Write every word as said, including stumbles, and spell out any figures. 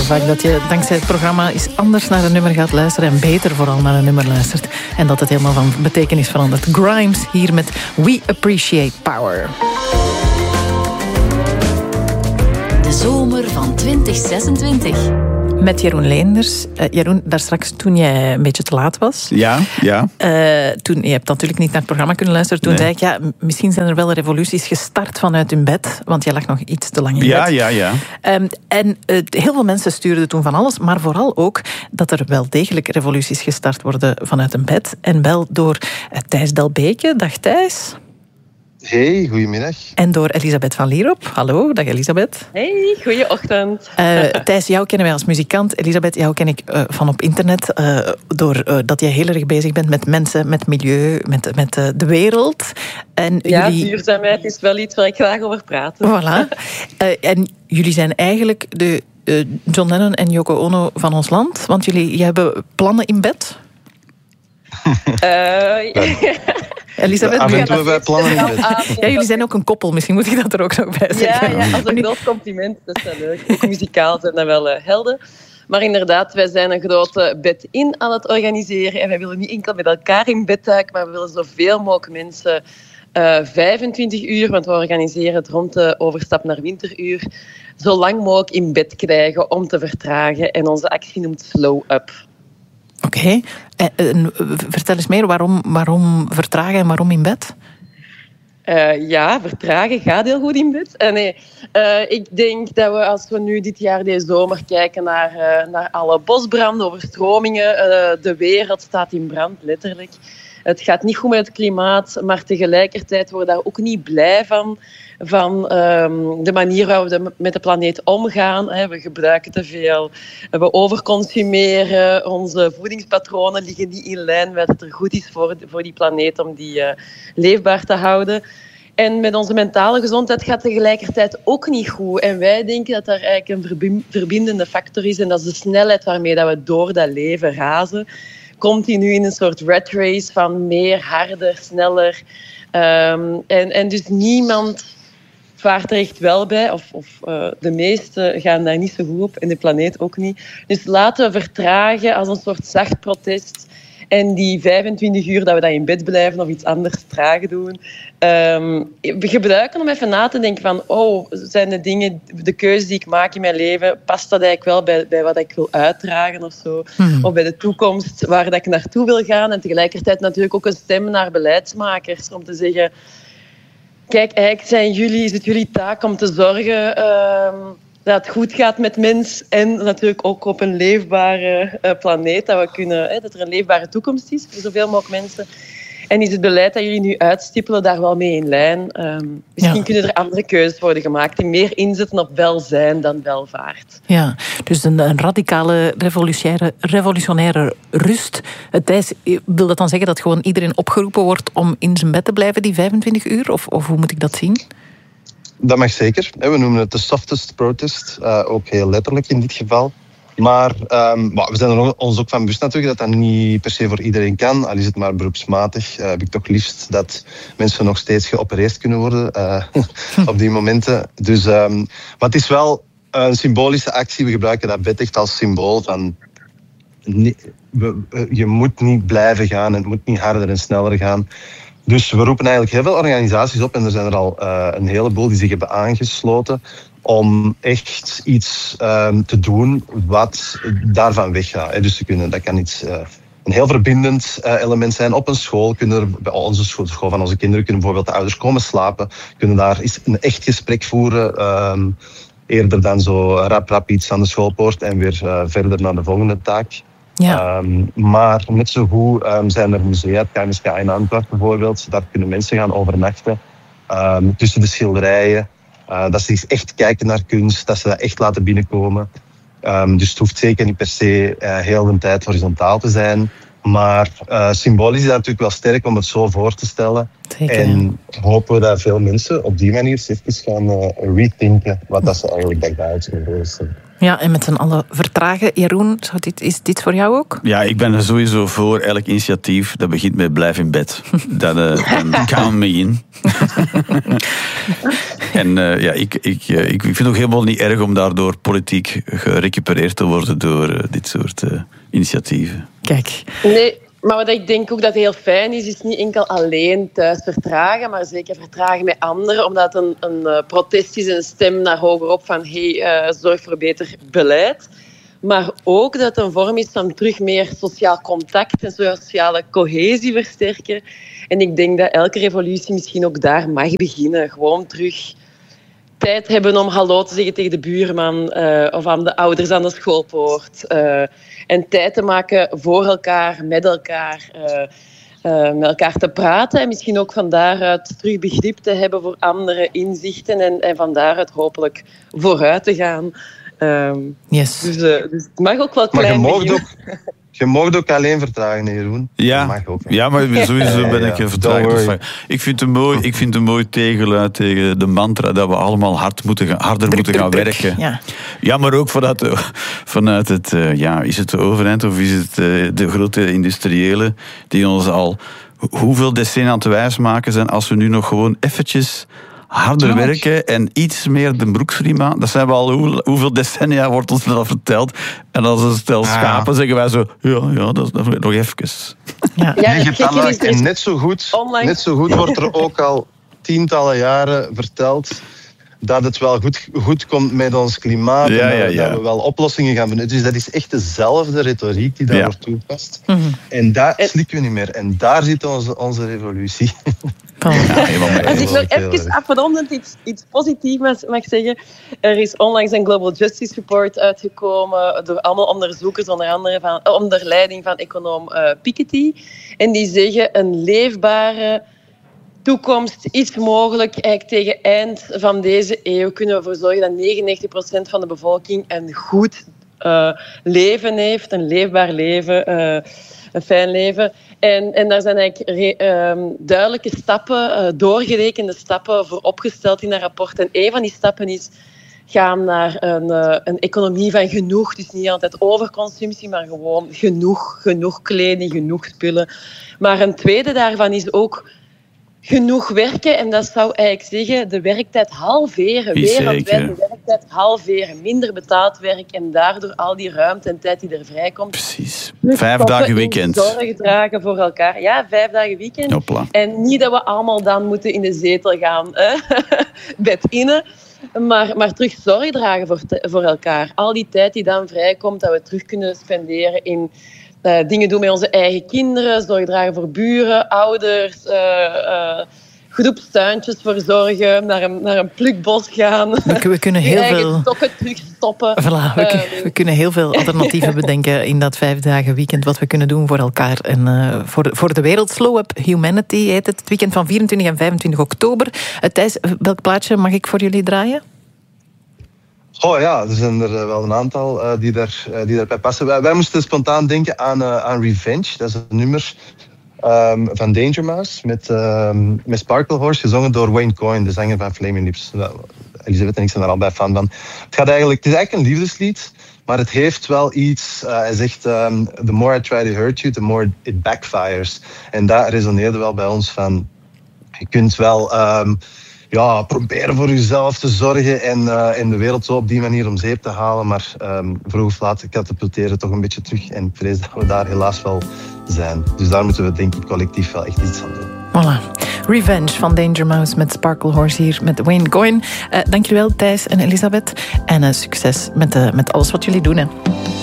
vaak dat je dankzij het programma eens anders naar een nummer gaat luisteren en beter vooral naar een nummer luistert. En dat het helemaal van betekenis verandert. Grimes hier met We Appreciate Power. De zomer van twintig zesentwintig. Met Jeroen Leenders. Uh, Jeroen, daar straks toen jij een beetje te laat was. Ja, ja. Uh, toen, je hebt natuurlijk niet naar het programma kunnen luisteren. Toen nee. zei ik, ja, misschien zijn er wel revoluties gestart vanuit hun bed. Want jij lag nog iets te lang in ja, bed. Ja, ja, ja. Um, en uh, heel veel mensen stuurden toen van alles. Maar vooral ook dat er wel degelijk revoluties gestart worden vanuit een bed. En wel door uh, Thijs Delbeke. Dag Thijs. Hey, goedemiddag. En door Elisabeth van Lierop. Hallo, dag Elisabeth. Hey, goeieochtend. Uh, Thijs, jou kennen wij als muzikant. Elisabeth, jou ken ik uh, van op internet. Uh, door uh, dat jij heel erg bezig bent met mensen, met milieu, met, met uh, de wereld. En ja, jullie... duurzaamheid is wel iets waar ik graag over praat. Voilà. Uh, en jullie zijn eigenlijk de uh, John Lennon en Yoko Ono van ons land. Want jullie, jullie hebben plannen in bed. Uh, Elisabeth, af en toe hebben wij plannen in bed. Ja, jullie zijn ook een koppel. Misschien moet ik dat er ook nog bij zeggen. Ja, ja, als een groot compliment. Dat is wel leuk. Ook muzikaal zijn dat wel uh, helden. Maar inderdaad, wij zijn een grote bed-in aan het organiseren. En wij willen niet enkel met elkaar in bed duiken, maar we willen zoveel mogelijk mensen uh, vijfentwintig uur, want we organiseren het rond de overstap naar winteruur, zo lang mogelijk in bed krijgen om te vertragen. En onze actie noemt Slow Up. Oké. Okay. Uh, vertel eens meer, waarom, waarom vertragen en waarom in bed? Uh, ja, vertragen gaat heel goed in bed. Uh, nee, uh, ik denk dat we, als we nu dit jaar, deze zomer, kijken naar, uh, naar alle bosbranden, overstromingen, uh, de wereld staat in brand, letterlijk. Het gaat niet goed met het klimaat, maar tegelijkertijd worden we daar ook niet blij van. Van um, de manier waarop we met de planeet omgaan. We gebruiken te veel, we overconsumeren, onze voedingspatronen liggen niet in lijn met wat er goed is voor, voor die planeet om die uh, leefbaar te houden. En met onze mentale gezondheid gaat tegelijkertijd ook niet goed. En wij denken dat daar eigenlijk een verbindende factor is en dat is de snelheid waarmee dat we door dat leven razen. Continu in een soort rat race van meer, harder, sneller. Um, en, en dus niemand vaart er echt wel bij, of, of uh, de meesten gaan daar niet zo goed op en de planeet ook niet. Dus laten we vertragen als een soort zacht protest en die vijfentwintig uur dat we dan in bed blijven of iets anders traag doen. Um, we gebruiken om even na te denken van, oh, zijn de dingen, de keuzes die ik maak in mijn leven, past dat eigenlijk wel bij, bij wat ik wil uitdragen of zo? Hmm. Of bij de toekomst waar dat ik naartoe wil gaan? En tegelijkertijd natuurlijk ook een stem naar beleidsmakers om te zeggen, kijk, eigenlijk zijn jullie, is het jullie taak om te zorgen um, dat het goed gaat met mens en natuurlijk ook op een leefbare uh, planeet, dat, we kunnen, hè, dat er een leefbare toekomst is voor zoveel mogelijk mensen. En is het beleid dat jullie nu uitstippelen daar wel mee in lijn? Um, misschien ja. kunnen er andere keuzes worden gemaakt die meer inzetten op welzijn dan welvaart. Ja, dus een, een radicale revolutionaire, revolutionaire rust. Thijs, wil dat dan zeggen dat gewoon iedereen opgeroepen wordt om in zijn bed te blijven die vijfentwintig uur? Of, of hoe moet ik dat zien? Dat mag zeker. We noemen het de softest protest. Uh, ook heel letterlijk in dit geval. Maar um, we zijn er ons ook van bewust natuurlijk dat dat niet per se voor iedereen kan. Al is het maar beroepsmatig. Uh, heb ik toch liefst dat mensen nog steeds geopereerd kunnen worden uh, op die momenten. Dus, um, maar het is wel een symbolische actie. We gebruiken dat bed echt als symbool van je moet niet blijven gaan. Het moet niet harder en sneller gaan. Dus we roepen eigenlijk heel veel organisaties op en er zijn er al uh, een heleboel die zich hebben aangesloten om echt iets um, te doen wat daarvan weggaat. Dus ze kunnen, dat kan iets, uh, een heel verbindend uh, element zijn. Op een school kunnen er, bij onze school, school van onze kinderen, kunnen bijvoorbeeld de ouders komen slapen, kunnen daar eens een echt gesprek voeren, um, eerder dan zo rap rap iets aan de schoolpoort en weer uh, verder naar de volgende taak. Ja. Um, maar net zo goed um, zijn er musea, het K M S K in Antwerpen bijvoorbeeld, daar kunnen mensen gaan overnachten um, tussen de schilderijen. Uh, dat ze echt kijken naar kunst, dat ze dat echt laten binnenkomen. Um, dus het hoeft zeker niet per se uh, heel de tijd horizontaal te zijn. Maar uh, symbolisch is dat natuurlijk wel sterk om het zo voor te stellen. Zeker. En hopen we dat veel mensen op die manier even gaan uh, rethinken wat dat ze eigenlijk dagelijks kunnen voorstellen. Ja, en met z'n allen vertragen. Jeroen, zou dit, is dit voor jou ook? Ja, ik ben er sowieso voor elk initiatief dat begint met blijf in bed. Dat uh, gaan we mee in. En uh, ja, ik, ik, uh, ik vind het ook helemaal niet erg om daardoor politiek gerecupereerd te worden door uh, dit soort uh, initiatieven. Kijk. Nee. Maar wat ik denk ook dat heel fijn is, is niet enkel alleen thuis vertragen, maar zeker vertragen met anderen, omdat het een, een protest is, een stem naar hogerop van hey, uh, zorg voor beter beleid. Maar ook dat het een vorm is van terug meer sociaal contact en sociale cohesie versterken. En ik denk dat elke revolutie misschien ook daar mag beginnen. Gewoon terug tijd hebben om hallo te zeggen tegen de buurman uh, of aan de ouders aan de schoolpoort. Uh, en tijd te maken voor elkaar, met elkaar, uh, uh, met elkaar te praten. En misschien ook van daaruit terug begrip te hebben voor andere inzichten. En, en van daaruit hopelijk vooruit te gaan. Um, yes. dus, uh, dus het mag ook wel klein maar je beginnen. Ook, je mag ook alleen vertragen, Jeroen. Ja, dat mag ook, ja, maar sowieso ja, ben ja, ik ja. een vertrager. Ik vind het mooi, ik vind het een mooi tegenluid tegen de mantra dat we allemaal hard moeten gaan, harder druk, moeten gaan druk, druk. werken. Ja. Ja, maar ook vanuit, de, vanuit het, uh, ja, is het de overheid of is het uh, de grote industriëlen die ons al hoeveel decennia aan het wijs maken zijn als we nu nog gewoon eventjes harder ja. werken en iets meer de broeksriem aan. Dat zijn we al hoe, hoeveel decennia wordt ons dat verteld. En als een stel schapen ah. zeggen wij zo, ja, ja, dat is nog even. Ja, ja, nee, getallen, en net zo, goed, net zo goed wordt er ook al tientallen jaren verteld dat het wel goed, goed komt met ons klimaat. Ja, en dat, ja, ja. dat we wel oplossingen gaan vinden. Dus dat is echt dezelfde retoriek die daar ja. wordt toegepast. Mm-hmm. En daar slikken we niet meer. En daar zit onze, onze revolutie. Oh. Ja, als ik nog even afrondend iets, iets positiefs mag zeggen. Er is onlangs een Global Justice Report uitgekomen door allemaal onderzoekers, onder andere van, onder leiding van econoom uh, Piketty. En die zeggen een leefbare toekomst is mogelijk. Eigenlijk tegen eind van deze eeuw kunnen we ervoor zorgen dat negenennegentig procent van de bevolking een goed uh, leven heeft, een leefbaar leven, uh, een fijn leven. En, en daar zijn eigenlijk re, um, duidelijke stappen, uh, doorgerekende stappen voor opgesteld in dat rapport. En een van die stappen is gaan naar een, uh, een economie van genoeg. Dus niet altijd overconsumptie, maar gewoon genoeg. Genoeg kleding, genoeg spullen. Maar een tweede daarvan is ook genoeg werken. En dat zou eigenlijk zeggen de werktijd halveren. Wereldwijd de werktijd halveren. Minder betaald werk en daardoor al die ruimte en tijd die er vrijkomt. Precies. Vijf dagen weekend. Zorg dragen voor elkaar. Ja, vijf dagen weekend. Hopla. En niet dat we allemaal dan moeten in de zetel gaan bed innen. Maar, maar terug zorg dragen voor, te, voor elkaar. Al die tijd die dan vrijkomt, dat we terug kunnen spenderen in uh, dingen doen met onze eigen kinderen, zorg dragen voor buren, ouders, uh, uh, groepstuintjes verzorgen, naar een, naar een plukbos gaan. We, we kunnen heel veel stokken terugstoppen. Voilà, we, uh, we kunnen heel veel alternatieven bedenken in dat vijf dagen weekend, wat we kunnen doen voor elkaar en uh, voor, de, voor de wereld. Slow Up Humanity heet het. Het weekend van vierentwintig en vijfentwintig oktober. Uh, Thijs, welk plaatje mag ik voor jullie draaien? Oh ja, er zijn er wel een aantal uh, die, daar, uh, die daarbij passen. Wij, wij moesten spontaan denken aan, uh, aan Revenge. Dat is een nummer um, van Danger Mouse met, um, met Sparkle Horse, gezongen door Wayne Coyne, de zanger van Flaming Lips. Elisabeth en ik zijn er al bij fan van. Het, gaat eigenlijk, het is eigenlijk een liefdeslied, maar het heeft wel iets. Uh, hij zegt, um, the more I try to hurt you, the more it backfires. En dat resoneerde wel bij ons van, je kunt wel Um, Ja, proberen voor jezelf te zorgen en, uh, en de wereld zo op die manier om zeep te halen. Maar um, vroeg of laat katapulteren toch een beetje terug. En ik vrees dat we daar helaas wel zijn. Dus daar moeten we denk ik collectief wel echt iets aan doen. Voilà. Revenge van Danger Mouse met Sparkle Horse hier met Wayne Coyne. Uh, dank jullie wel, Thijs en Elisabeth. En uh, succes met, uh, met alles wat jullie doen. Hè.